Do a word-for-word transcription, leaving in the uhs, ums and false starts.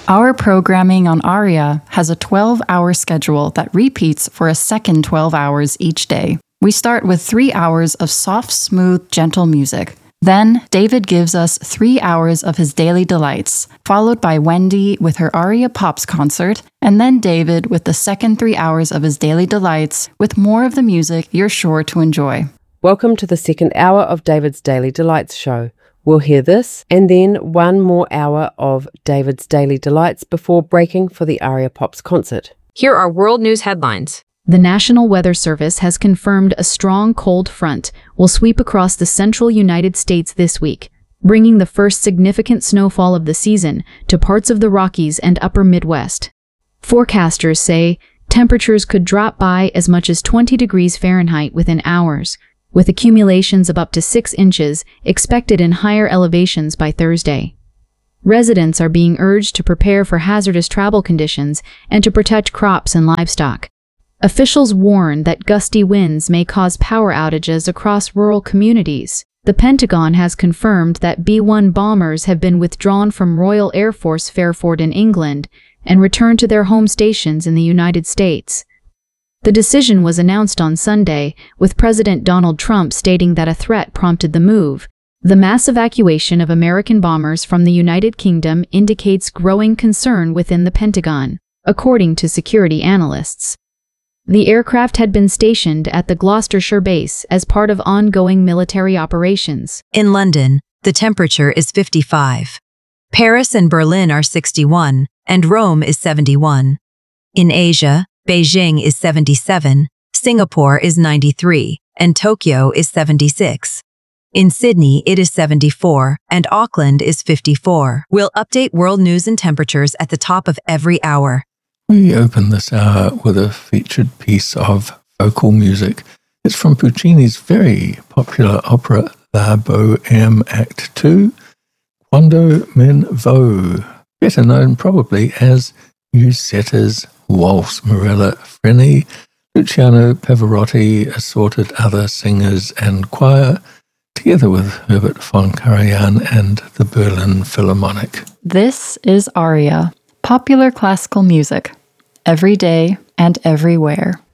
Our programming on ARIA has a twelve-hour schedule that repeats for a second twelve hours each day. We start with three hours of soft, smooth, gentle music. Then, David gives us three hours of his daily delights, followed by Wendy with her ARIA Pops concert, and then David with the second three hours of his daily delights, with more of the music you're sure to enjoy. Welcome to the second hour of David's Daily Delights show. We'll hear this, and then one more hour of David's Daily Delights before breaking for the ARIA Pops concert. Here are world news headlines. The National Weather Service has confirmed a strong cold front will sweep across the central United States this week, bringing the first significant snowfall of the season to parts of the Rockies and upper Midwest. Forecasters say temperatures could drop by as much as twenty degrees Fahrenheit within hours, with accumulations of up to six inches expected in higher elevations by Thursday. Residents are being urged to prepare for hazardous travel conditions and to protect crops and livestock. Officials warn that gusty winds may cause power outages across rural communities. The Pentagon has confirmed that B one bombers have been withdrawn from Royal Air Force Fairford in England and returned to their home stations in the United States. The decision was announced on Sunday, with President Donald Trump stating that a threat prompted the move. The mass evacuation of American bombers from the United Kingdom indicates growing concern within the Pentagon, according to security analysts. The aircraft had been stationed at the Gloucestershire base as part of ongoing military operations. In London, the temperature is fifty-five. Paris and Berlin are sixty-one, and Rome is seventy-one. In Asia, Beijing is seventy-seven, Singapore is ninety-three, and Tokyo is seventy-six. In Sydney, it is seventy-four, and Auckland is fifty-four. We'll update world news and temperatures at the top of every hour. We open this hour with a featured piece of vocal music. It's from Puccini's very popular opera, La Bohème Act two, Quando men vo, better known probably as Mussetta's Waltz. Morella Freni, Luciano Pavarotti, assorted other singers and choir, together with Herbert von Karajan and the Berlin Philharmonic. This is ARIA, popular classical music, every day and everywhere.